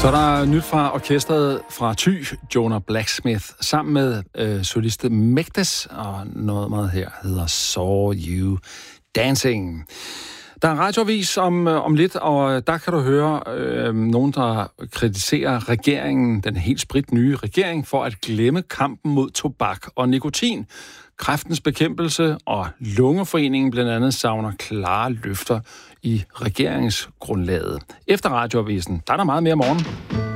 Så er der nyt fra orkestret fra Thy, Jonah Blacksmith, sammen med soliste Mektes, og noget meget her hedder Saw You Dancing. Der er en radioavis om lidt, og der kan du høre nogen, der kritiserer regeringen, den helt spritnye regering, for at glemme kampen mod tobak og nikotin. Kræftens Bekæmpelse og Lungeforeningen blandt andet savner klare løfter i regeringsgrundlaget. Efter radioavisen, der er der meget mere morgen.